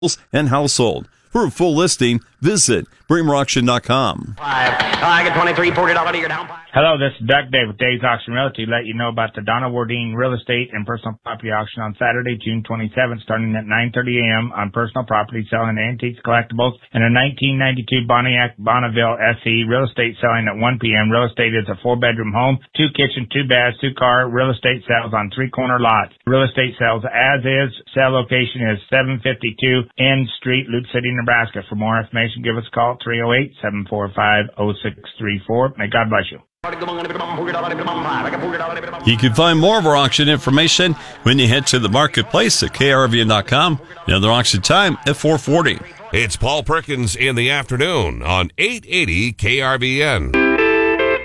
and household. For a full listing, visit BremerAuction.com. I get $23, $40 you're down. Hello, this is Doug Day with Dave's Auction Realty. Let you know about the Donna Wardeen Real Estate and Personal Property Auction on Saturday, June 27th, starting at 9:30 a.m. on personal property selling antiques, collectibles, and a 1992 Pontiac Bonneville SE. Real estate selling at 1 p.m. Real estate is a 4-bedroom home, 2 kitchen, 2 baths, 2-car. Real estate sales on 3-corner lots. Real estate sales as is. Sale location is 752 N Street, Loop City, Nebraska. For more information, give us a call at 308-745-0634. May God bless you. You can find more of our auction information when you head to the marketplace at krvn.com. Another auction time at 4:40. It's Paul Perkins in the afternoon on 880 KRVN.